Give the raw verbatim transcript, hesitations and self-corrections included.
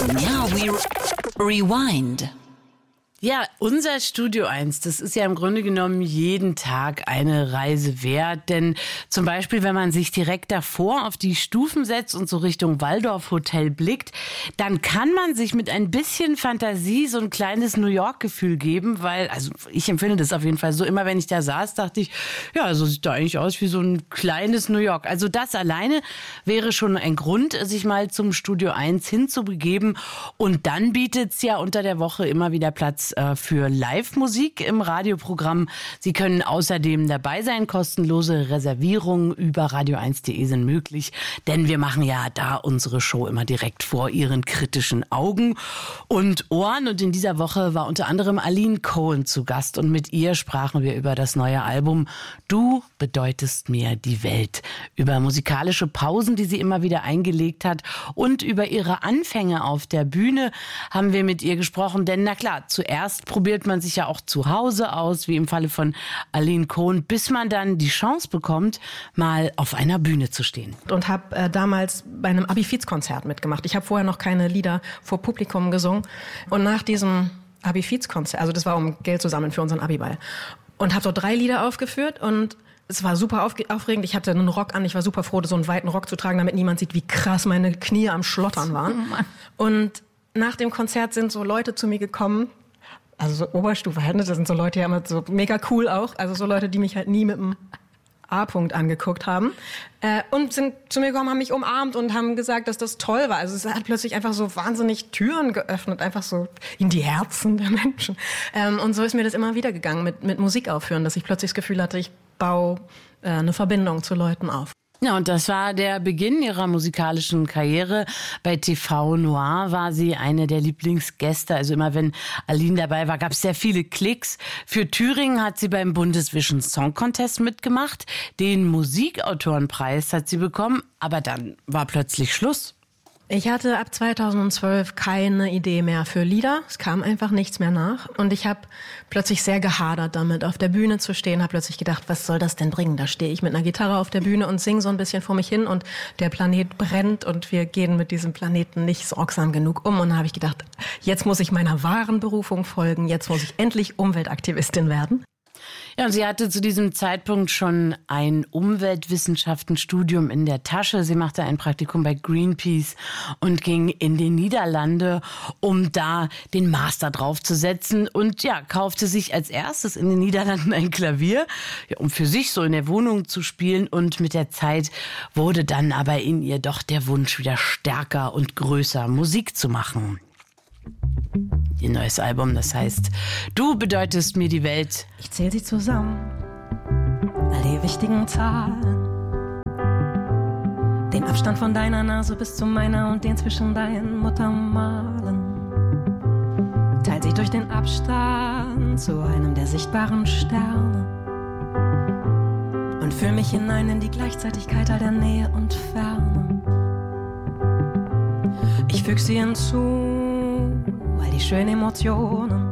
Now we rewind. Ja, unser Studio eins, das ist ja im Grunde genommen jeden Tag eine Reise wert. Denn zum Beispiel, wenn man sich direkt davor auf die Stufen setzt und so Richtung Waldorf-Hotel blickt, dann kann man sich mit ein bisschen Fantasie so ein kleines New York-Gefühl geben. Weil, also ich empfinde das auf jeden Fall so, immer wenn ich da saß, dachte ich, ja, so sieht da eigentlich aus wie so ein kleines New York. Also das alleine wäre schon ein Grund, sich mal zum Studio eins hinzubegeben. Und dann bietet es ja unter der Woche immer wieder Platz für Live-Musik im Radioprogramm. Sie können außerdem dabei sein. Kostenlose Reservierungen über radio eins punkt de sind möglich, denn wir machen ja da unsere Show immer direkt vor Ihren kritischen Augen und Ohren. Und in dieser Woche war unter anderem Aline Cohen zu Gast und mit ihr sprachen wir über das neue Album Du bedeutest mir die Welt, über musikalische Pausen, die sie immer wieder eingelegt hat und über ihre Anfänge auf der Bühne haben wir mit ihr gesprochen, denn na klar, zuerst Erst probiert man sich ja auch zu Hause aus, wie im Falle von Aline Cohen, bis man dann die Chance bekommt, mal auf einer Bühne zu stehen. Und habe äh, damals bei einem Abi-Fiz-Konzert mitgemacht. Ich habe vorher noch keine Lieder vor Publikum gesungen. Und nach diesem Abi-Fiz-Konzert, also das war, um Geld zu sammeln für unseren Abiball, und habe dort drei Lieder aufgeführt und es war super aufregend. Ich hatte einen Rock an. Ich war super froh, so einen weiten Rock zu tragen, damit niemand sieht, wie krass meine Knie am Schlottern waren. Und nach dem Konzert sind so Leute zu mir gekommen, also so Oberstufe, das sind so Leute, die haben so mega cool auch, also so Leute, die mich halt nie mit dem A-Punkt angeguckt haben äh, und sind zu mir gekommen, haben mich umarmt und haben gesagt, dass das toll war. Also es hat plötzlich einfach so wahnsinnig Türen geöffnet, einfach so in die Herzen der Menschen. Ähm, und so ist mir das immer wieder gegangen mit, mit Musik aufhören, dass ich plötzlich das Gefühl hatte, ich baue äh, eine Verbindung zu Leuten auf. Ja, und das war der Beginn ihrer musikalischen Karriere. Bei T V Noir war sie eine der Lieblingsgäste. Also immer wenn Aline dabei war, gab es sehr viele Klicks. Für Thüringen hat sie beim Bundesvision Song Contest mitgemacht. Den Musikautorenpreis hat sie bekommen, aber dann war plötzlich Schluss. Ich hatte ab zweitausendzwölf keine Idee mehr für Lieder. Es kam einfach nichts mehr nach. Und ich habe plötzlich sehr gehadert damit, auf der Bühne zu stehen. Habe plötzlich gedacht, was soll das denn bringen? Da stehe ich mit einer Gitarre auf der Bühne und singe so ein bisschen vor mich hin. Und der Planet brennt und wir gehen mit diesem Planeten nicht sorgsam genug um. Und dann habe ich gedacht, jetzt muss ich meiner wahren Berufung folgen. Jetzt muss ich endlich Umweltaktivistin werden. Ja, und sie hatte zu diesem Zeitpunkt schon ein Umweltwissenschaftenstudium in der Tasche. Sie machte ein Praktikum bei Greenpeace und ging in die Niederlande, um da den Master draufzusetzen. Und ja, kaufte sich als erstes in den Niederlanden ein Klavier, ja, um für sich so in der Wohnung zu spielen. Und mit der Zeit wurde dann aber in ihr doch der Wunsch wieder stärker und größer, Musik zu machen. Ihr neues Album, das heißt Du bedeutest mir die Welt. Ich zähle sie zusammen, all die wichtigen Zahlen. Den Abstand von deiner Nase bis zu meiner und den zwischen deinen Muttermalen. Teilt sich durch den Abstand zu einem der sichtbaren Sterne. Und fühl mich hinein in die Gleichzeitigkeit all der Nähe und Ferne. Ich füg sie hinzu, all die schönen Emotionen.